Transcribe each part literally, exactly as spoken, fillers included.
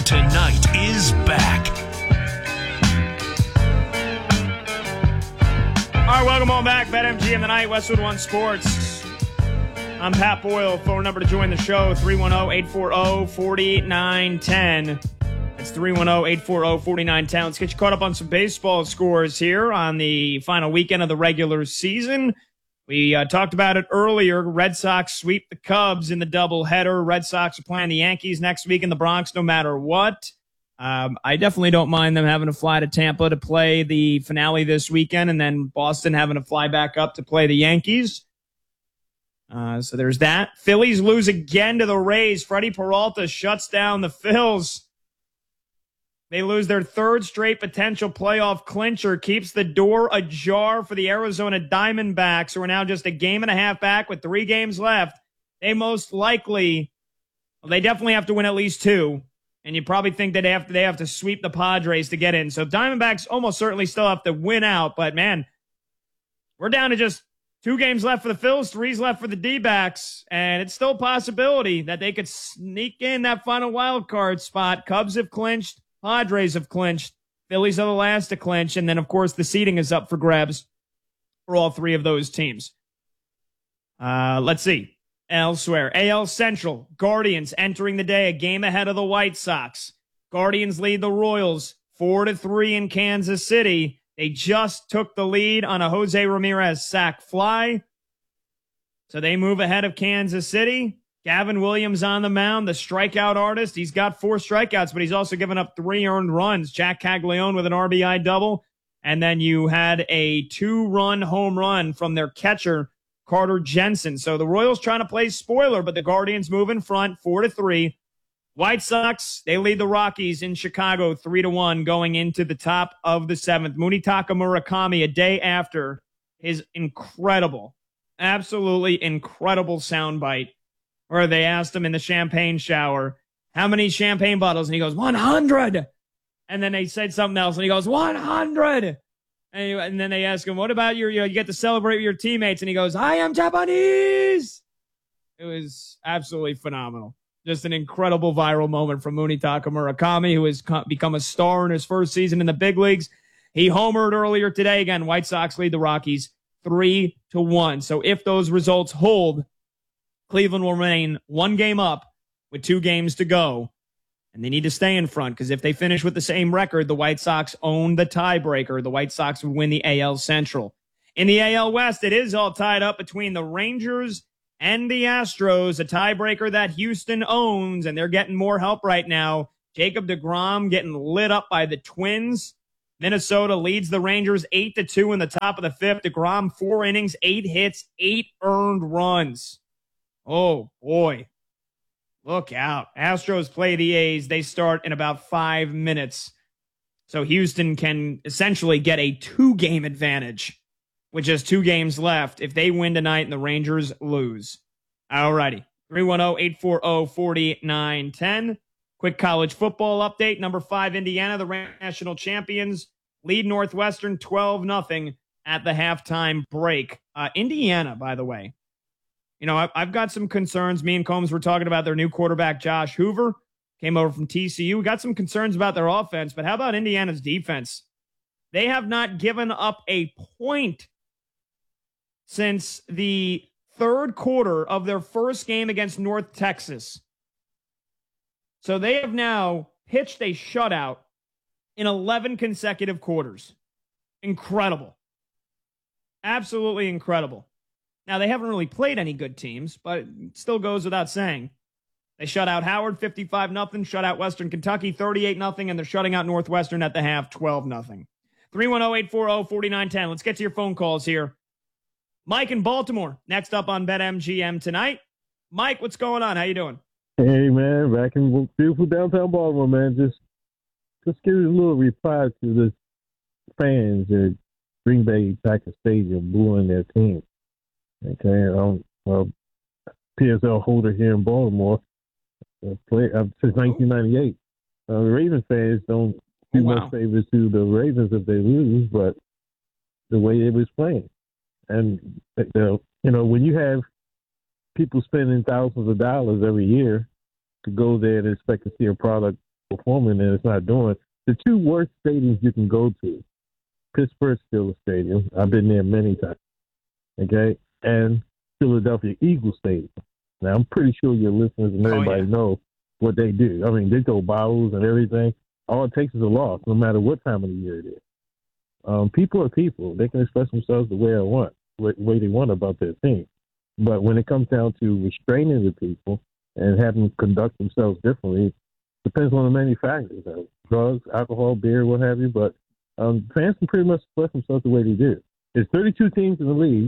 Tonight is back. All right, welcome on back. BetMGM Tonight, Westwood One Sports. I'm Pat Boyle. Phone number to join the show, three one zero, eight four zero, four nine one zero. That's three one zero, eight four zero, four nine one zero. Let's get you caught up on some baseball scores here on the final weekend of the regular season. We uh, talked about it earlier. Red Sox sweep the Cubs in the doubleheader. Red Sox are playing the Yankees next week in the Bronx no matter what. Um, I definitely don't mind them having to fly to Tampa to play the finale this weekend, and then Boston having to fly back up to play the Yankees. Uh, so there's that. Phillies lose again to the Rays. Freddie Peralta shuts down the Phils. They lose their third straight potential playoff clincher, keeps the door ajar for the Arizona Diamondbacks, who are now just a game and a half back with three games left. They most likely, well, they definitely have to win at least two, and you probably think that they have to, they have to sweep the Padres to get in. So Diamondbacks almost certainly still have to win out, but man, we're down to just two games left for the Phils, three's left for the D-backs, and it's still a possibility that they could sneak in that final wild card spot. Cubs have clinched. Padres have clinched. Phillies are the last to clinch. And then, of course, the seeding is up for grabs for all three of those teams. Uh, let's see. Elsewhere, A L Central, Guardians entering the day a game ahead of the White Sox. Guardians lead the Royals four to three in Kansas City. They just took the lead on a Jose Ramirez sac fly. So they move ahead of Kansas City. Gavin Williams on the mound, the strikeout artist. He's got four strikeouts, but he's also given up three earned runs. Jack Caglione with an R B I double. And then you had a two-run home run from their catcher, Carter Jensen. So the Royals trying to play spoiler, but the Guardians move in front, four to three. White Sox, they lead the Rockies in Chicago, three to one, going into the top of the seventh. Munetaka Murakami, a day after his incredible, absolutely incredible soundbite, where they asked him in the champagne shower, how many champagne bottles? And he goes, one hundred. And then they said something else, and he goes, one hundred. And, he, and then they ask him, what about your, you know, you get to celebrate with your teammates? And he goes, I am Japanese. It was absolutely phenomenal. Just an incredible viral moment from Munetaka Murakami, who has become a star in his first season in the big leagues. He homered earlier today. Again, White Sox lead the Rockies three to one. So if those results hold, Cleveland will remain one game up with two games to go, and they need to stay in front because if they finish with the same record, the White Sox own the tiebreaker. The White Sox would win the A L Central. In the A L West, it is all tied up between the Rangers and the Astros, a tiebreaker that Houston owns, and they're getting more help right now. Jacob deGrom getting lit up by the Twins. Minnesota leads the Rangers eight to two in the top of the fifth. DeGrom, four innings, eight hits, eight earned runs. Oh, boy. Look out. Astros play the A's. They start in about five minutes. So Houston can essentially get a two-game advantage with just two games left if they win tonight and the Rangers lose. All righty. three one zero, eight four zero, four nine one zero. Quick college football update. Number five, Indiana, the national champions, lead Northwestern twelve nothing at the halftime break. Uh, Indiana, by the way. You know, I've got some concerns. Me and Combs were talking about their new quarterback, Josh Hoover. Came over from T C U. We got some concerns about their offense, but how about Indiana's defense? They have not given up a point since the third quarter of their first game against North Texas. So they have now pitched a shutout in eleven consecutive quarters. Incredible. Absolutely incredible. Now, they haven't really played any good teams, but it still goes without saying. They shut out Howard fifty-five nothing, shut out Western Kentucky thirty-eight nothing, and they're shutting out Northwestern at the half twelve nothing. three one zero, eight four zero, four nine one zero. Let's get to your phone calls here. Mike in Baltimore, next up on BetMGM tonight. Mike, what's going on? How you doing? Hey, man, back in beautiful downtown Baltimore, man. Just just give a little reply to the fans at Green Bay Packer Stadium booing their team. Okay, um, well, P S L holder here in Baltimore, uh, play, uh, since nineteen ninety-eight. Uh, the Ravens fans don't do oh, wow. much favors to the Ravens if they lose, but the way it was playing. And, uh, you know, when you have people spending thousands of dollars every year to go there and expect to see a product performing and it's not doing. The two worst stadiums you can go to, Pittsburgh Steelers Stadium. I've been there many times. Okay, and Philadelphia Eagles Stadium. Now I'm pretty sure your listeners and everybody oh, yeah. know what they do. I mean, they throw bottles and everything. All it takes is a loss, no matter what time of the year it is. Um, people are people. They can express themselves the way I want, the way they want about their team. But when it comes down to restraining the people and having them conduct themselves differently, it depends on the many factors, uh, drugs, alcohol, beer, what have you. But um, fans can pretty much express themselves the way they do. There's thirty-two teams in the league,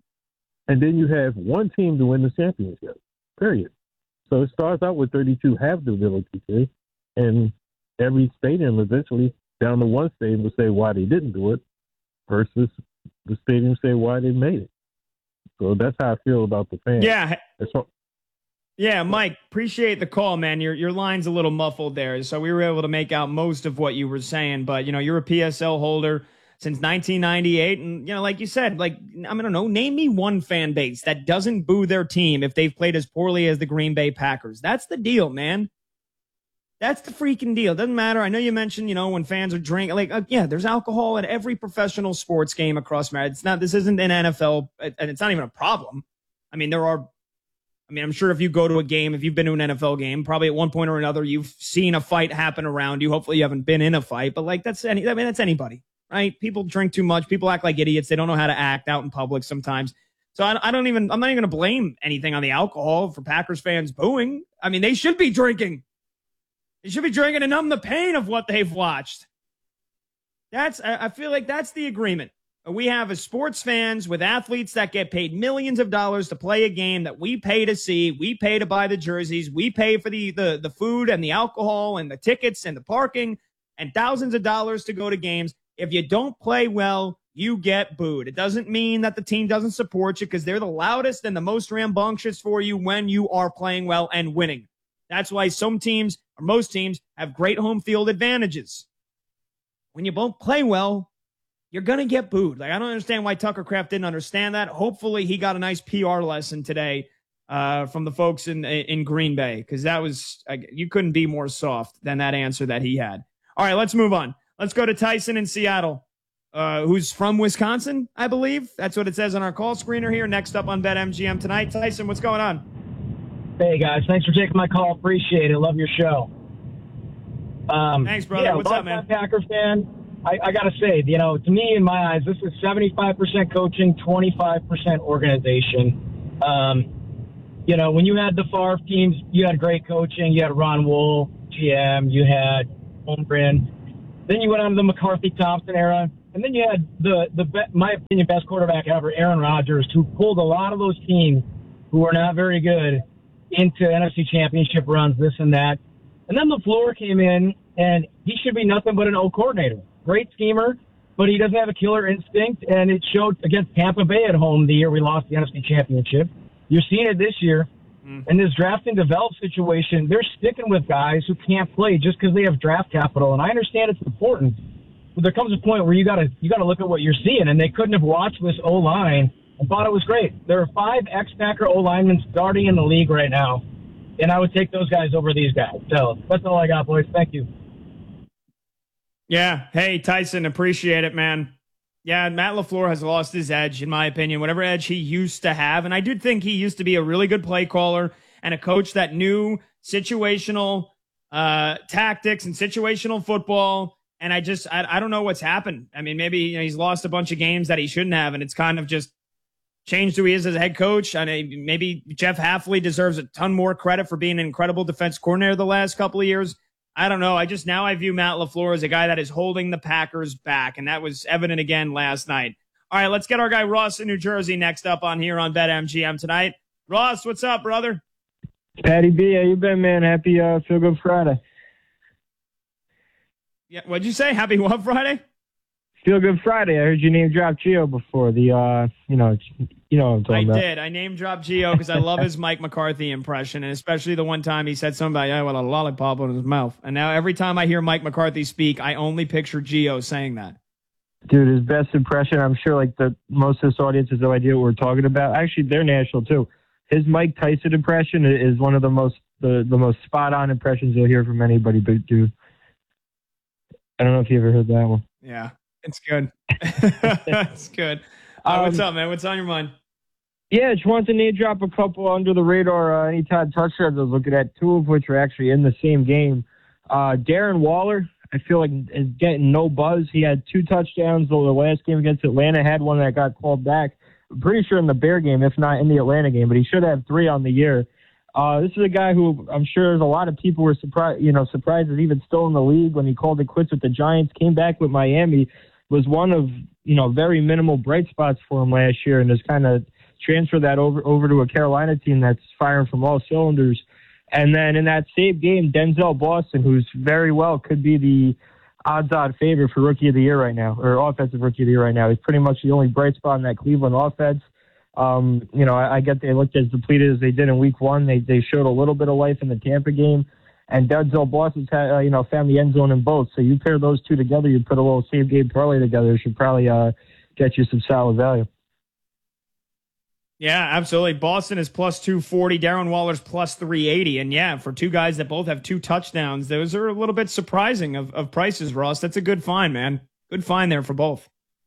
and then you have one team to win the championship, period. So it starts out with thirty-two have the ability to, and every stadium eventually down to one stadium will say why they didn't do it versus the stadium say why they made it. So that's how I feel about the fans. Yeah. What, yeah, Mike, appreciate the call, man. Your your line's a little muffled there, so we were able to make out most of what you were saying. But, you know, you're a P S L holder since nineteen ninety-eight. And, you know, like you said, like, I don't know, name me one fan base that doesn't boo their team if they've played as poorly as the Green Bay Packers. That's the deal, man. That's the freaking deal. Doesn't matter. I know you mentioned, you know, when fans are drinking, like, uh, yeah, there's alcohol at every professional sports game across America. It's not, this isn't an N F L, and it's not even a problem. I mean, there are, I mean, I'm sure if you go to a game, if you've been to an N F L game, probably at one point or another, you've seen a fight happen around you. Hopefully you haven't been in a fight, but like, that's any, I mean, that's anybody, right? People drink too much. People act like idiots. They don't know how to act out in public sometimes. So I, I don't even, I'm not even going to blame anything on the alcohol for Packers fans booing. I mean, they should be drinking. They should be drinking to numb the pain of what they've watched. That's, I feel like that's the agreement. We have as sports fans with athletes that get paid millions of dollars to play a game that we pay to see. We pay to buy the jerseys. We pay for the, the, the food and the alcohol and the tickets and the parking and thousands of dollars to go to games. If you don't play well, you get booed. It doesn't mean that the team doesn't support you because they're the loudest and the most rambunctious for you when you are playing well and winning. That's why some teams, or most teams, have great home field advantages. When you don't play well, you're going to get booed. Like, I don't understand why Tucker Kraft didn't understand that. Hopefully he got a nice P R lesson today uh, from the folks in in Green Bay, because that was, uh, you couldn't be more soft than that answer that he had. All right, let's move on. Let's go to Tyson in Seattle, uh, who's from Wisconsin, I believe. That's what it says on our call screener here. Next up on BetMGM tonight. Tyson, what's going on? Hey, guys. Thanks for taking my call. Appreciate it. Love your show. Um, Thanks, brother. Yeah, What's up, man? Packer fan. I, I got to say, you know, to me, in my eyes, this is seventy-five percent coaching, twenty-five percent organization. Um, you know, when you had the Favre teams, you had great coaching. You had Ron Wool, G M. You had Holmgren. Then you went on to the McCarthy-Thompson era. And then you had the, the be- my opinion, best quarterback ever, Aaron Rodgers, who pulled a lot of those teams who were not very good into N F C championship runs, this and that. And then LaFleur came in, and he should be nothing but an O coordinator. Great schemer, but he doesn't have a killer instinct, and it showed against Tampa Bay at home the year we lost the N F C championship. You're seeing it this year. Mm. In this draft and develop situation, they're sticking with guys who can't play just because they have draft capital. And I understand it's important, but there comes a point where you got to you got to look at what you're seeing, and they couldn't have watched this O-line and thought it was great. There are five ex-Packer O-linemen starting in the league right now, and I would take those guys over these guys. So that's all I got, boys. Thank you. Yeah. Hey, Tyson, appreciate it, man. Yeah, Matt LaFleur has lost his edge, in my opinion, whatever edge he used to have. And I did think he used to be a really good play caller and a coach that knew situational uh, tactics and situational football. And I just, I, I don't know what's happened. I mean, maybe you know, he's lost a bunch of games that he shouldn't have, and it's kind of just changed who he is as a head coach. I mean, maybe Jeff Hafley deserves a ton more credit for being an incredible defense coordinator the last couple of years. I don't know. I just now I view Matt LaFleur as a guy that is holding the Packers back, and that was evident again last night. All right, let's get our guy Ross in New Jersey next up on here on BetMGM tonight. Ross, what's up, brother? Patty B, how you been, man? Happy uh, Feel Good Friday. Yeah, what'd you say? Happy what Friday? Feel Good Friday. I heard you name drop Gio before the, uh, you know, you know what I'm talking I about. did. I name dropped Gio because I love his Mike McCarthy impression, and especially the one time he said something about, yeah, well, a lollipop in his mouth. And now every time I hear Mike McCarthy speak, I only picture Gio saying that. Dude, his best impression, I'm sure like the most of this audience has no idea what we're talking about. Actually, they're national too. His Mike Tyson impression is one of the most the, the most spot-on impressions you'll hear from anybody but dude. I don't know if you ever heard that one. Yeah, it's good. It's good. Uh, Um, what's up, man? What's on your mind? Yeah, just wanted to name drop a couple under the radar uh, anytime touchdowns I was looking at, two of which were actually in the same game. Uh, Darren Waller, I feel like is getting no buzz. He had two touchdowns. The last game against Atlanta had one that got called back. I'm pretty sure in the Bear game, if not in the Atlanta game, but he should have three on the year. Uh, this is a guy who I'm sure there's a lot of people were surprised, you know, surprised is even still in the league when he called it quits with the Giants, came back with Miami, was one of, you know, very minimal bright spots for him last year, and has kind of transferred that over, over to a Carolina team that's firing from all cylinders. And then in that same game, Denzel Boston, who's very well could be the odds-on favorite for Rookie of the Year right now, or Offensive Rookie of the Year right now. He's pretty much the only bright spot in that Cleveland offense. Um, you know, I, I get they looked as depleted as they did in week one. They they showed a little bit of life in the Tampa game. And Denzel Boston's had, uh, you know, found the end zone in both. So you pair those two together, you put a little same-game parlay together, it should probably uh, get you some solid value. Yeah, absolutely. Boston is plus two forty. Darren Waller's plus three eighty. And yeah, for two guys that both have two touchdowns, those are a little bit surprising of, of prices, Ross. That's a good find, man. Good find there for both.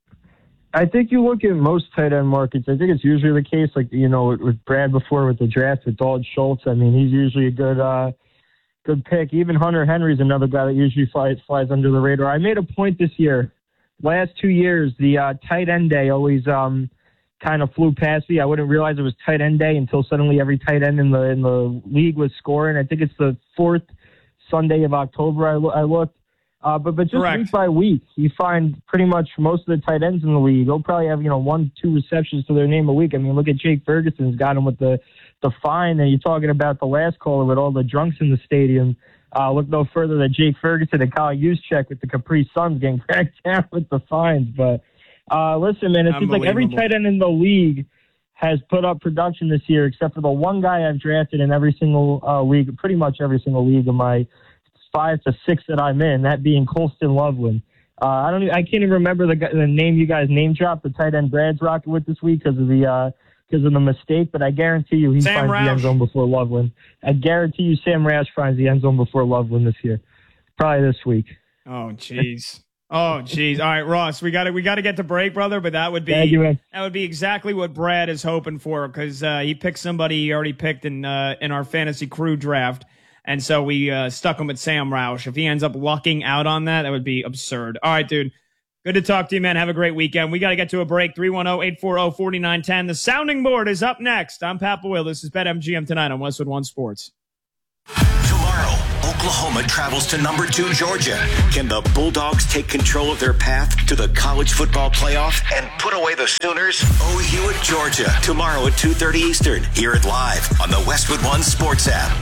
I think you look at most tight end markets, I think it's usually the case, like, you know, with Brad before with the draft, with Dalton Schultz. I mean, he's usually a good uh, good pick. Even Hunter Henry's another guy that usually flies, flies under the radar. I made a point this year. Last two years, the uh, tight end day always um, – kind of flew past me. I wouldn't realize it was tight end day until suddenly every tight end in the in the league was scoring. I think it's the fourth Sunday of October I, I looked. Uh, but but just Correct. week by week, you find pretty much most of the tight ends in the league. They'll probably have, you know, one, two receptions to their name a week. I mean, look at Jake Ferguson's got him with the, the fine. And you're talking about the last caller with all the drunks in the stadium. Uh, look no further than Jake Ferguson and Kyle Juszczyk with the Capri Suns getting cracked down with the fines. But Uh, listen, man, it seems like every tight end in the league has put up production this year, except for the one guy I've drafted in every single uh, league, pretty much every single league of my five to six that I'm in, that being Colston Loveland. Uh, I don't, even, I can't even remember the, the name you guys name dropped, the tight end Brad's rocking with this week because of the uh, because of the mistake. But I guarantee you, he Sam finds Roush. the end zone before Loveland. I guarantee you, Sam Roush finds the end zone before Loveland this year, probably this week. Oh, jeez. Oh, geez. All right, Ross, we got to we got to get to break, brother. But that would be Thank you, man. that would be exactly what Brad is hoping for because uh, he picked somebody he already picked in uh, in our fantasy crew draft, and so we uh, stuck him at Sam Roush. If he ends up lucking out on that, that would be absurd. All right, dude. Good to talk to you, man. Have a great weekend. We got to get to a break. three one zero, eight four zero, four nine one zero. The sounding board is up next. I'm Pat Boyle. This is BetMGM tonight on Westwood One Sports. Tomorrow, Oklahoma travels to number two Georgia. Can the Bulldogs take control of their path to the college football playoff and put away the Sooners? O U at Georgia tomorrow at two thirty Eastern. Hear it live on the Westwood One Sports app.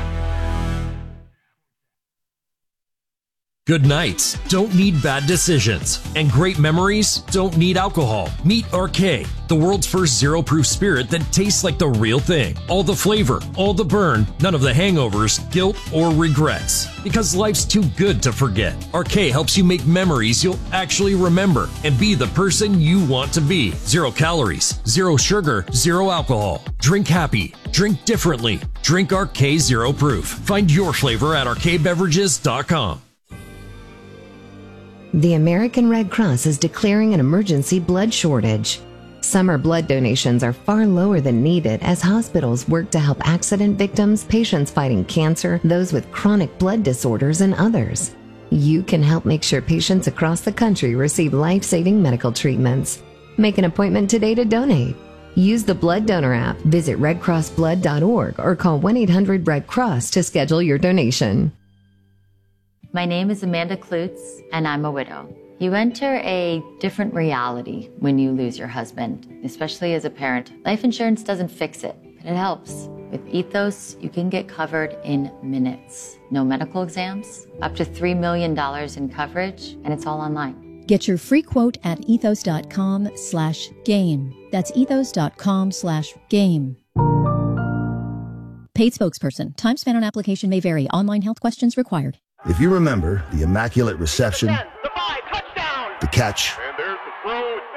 Good nights don't need bad decisions, and great memories don't need alcohol. Meet R K, the world's first zero-proof spirit that tastes like the real thing. All the flavor, all the burn, none of the hangovers, guilt, or regrets. Because life's too good to forget. R K helps you make memories you'll actually remember and be the person you want to be. Zero calories, zero sugar, zero alcohol. Drink happy. Drink differently. Drink R K Zero Proof. Find your flavor at R K beverages dot com. The American Red Cross is declaring an emergency blood shortage. Summer blood donations are far lower than needed as hospitals work to help accident victims, patients fighting cancer, those with chronic blood disorders, and others. You can help make sure patients across the country receive life-saving medical treatments. Make an appointment today to donate. Use the Blood Donor app, visit red cross blood dot org, or call one eight hundred red cross to schedule your donation. My name is Amanda Klutz, and I'm a widow. You enter a different reality when you lose your husband, especially as a parent. Life insurance doesn't fix it, but it helps. With Ethos, you can get covered in minutes. No medical exams, up to three million dollars in coverage, and it's all online. Get your free quote at ethos dot com slash game. That's ethos dot com slash game. Paid spokesperson. Time spent on application may vary. Online health questions required. If you remember the immaculate reception, the five, touchdown. the catch, And there's the throw. It's a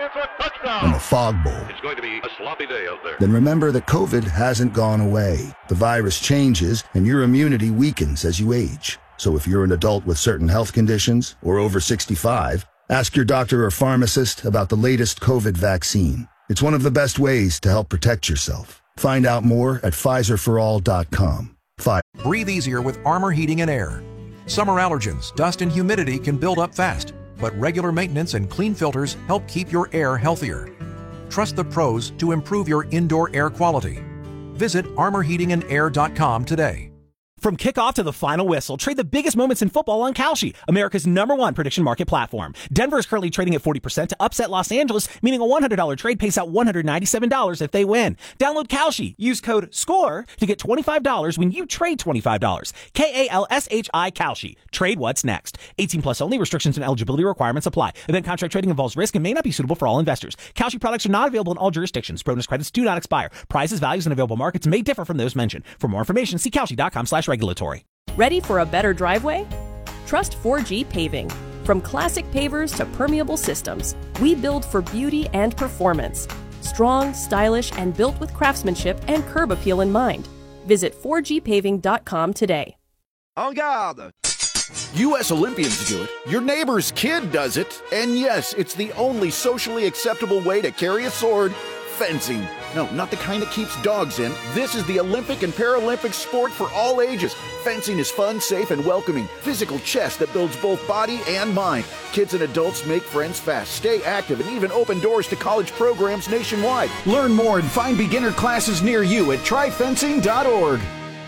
and the fog bowl. It's going to be a sloppy day out there. Then remember that COVID hasn't gone away. The virus changes, and your immunity weakens as you age. So if you're an adult with certain health conditions or over sixty-five, ask your doctor or pharmacist about the latest COVID vaccine. It's one of the best ways to help protect yourself. Find out more at Pfizer for all dot com. Fi- Breathe easier with Armor Heating and Air. Summer allergens, dust, and humidity can build up fast, but regular maintenance and clean filters help keep your air healthier. Trust the pros to improve your indoor air quality. Visit armor heating and air dot com today. From kickoff to the final whistle, trade the biggest moments in football on Kalshi, America's number one prediction market platform. Denver is currently trading at forty percent to upset Los Angeles, meaning a one hundred dollars trade pays out one hundred ninety-seven dollars if they win. Download Kalshi. Use code SCORE to get twenty-five dollars when you trade twenty-five dollars. K A L S H I Kalshi. Trade what's next. eighteen plus only. Restrictions and eligibility requirements apply. Event contract trading involves risk and may not be suitable for all investors. Kalshi products are not available in all jurisdictions. Bonus credits do not expire. Prices, values, and available markets may differ from those mentioned. For more information, see Kalshi dot com slash regulatory. Ready for a better driveway? Trust four G Paving. From classic pavers to permeable systems, we build for beauty and performance. Strong, stylish, and built with craftsmanship and curb appeal in mind. Visit four G paving dot com today. En garde! U S Olympians do it, your neighbor's kid does it, and yes, it's the only socially acceptable way to carry a sword. Fencing. No, not the kind that keeps dogs in. This is the Olympic and Paralympic sport for all ages. Fencing is fun, safe, and welcoming. Physical chess that builds both body and mind. Kids and adults make friends fast, stay active, and even open doors to college programs nationwide. Learn more and find beginner classes near you at try fencing dot org.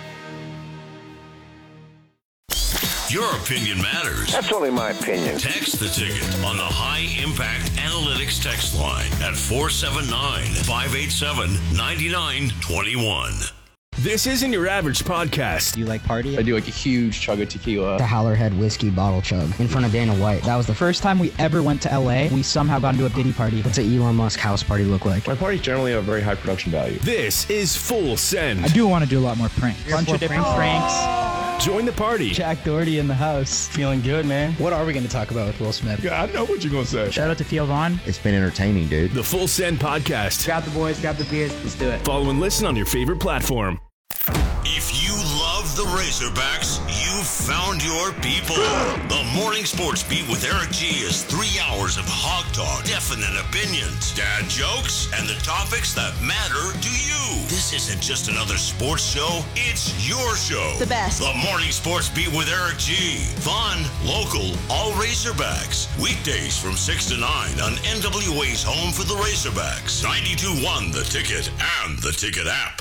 Your opinion matters. That's only my opinion. Text the ticket on the High Impact Analytics text line at four seven nine, five eight seven, nine nine two one. This isn't your average podcast. Do you like party? I do like a huge chug of tequila. The Howlerhead whiskey bottle chug in front of Dana White. That was the first time we ever went to L A. We somehow got into a Diddy party. What's an Elon Musk house party look like? My parties generally have very high production value. This is Full Send. I do want to do a lot more pranks. A bunch of different pranks. Join the party. Jack Doherty in the house. Feeling good, man. What are we going to talk about with Will Smith? Yeah, I know what you're going to say. Shout out to Theo Vaughn. It's been entertaining, dude. The Full Send Podcast. Grab the boys, grab the beers. Let's do it. Follow and listen on your favorite platform. If you love the Razorbacks, you've found your people. The Morning Sports Beat with Eric G is three hours of hog talk, definite opinions, dad jokes, and the topics that matter to you. This isn't just another sports show. It's your show. The best. The Morning Sports Beat with Eric G. Fun, local, all Razorbacks. Weekdays from six to nine on N W A's home for the Razorbacks. ninety-two point one The Ticket and the Ticket app.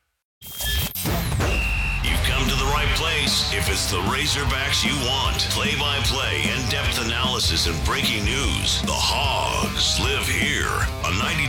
You've come to the right place if it's the Razorbacks you want. Play-by-play, in-depth analysis, and breaking news. The Hogs live here on ninety-two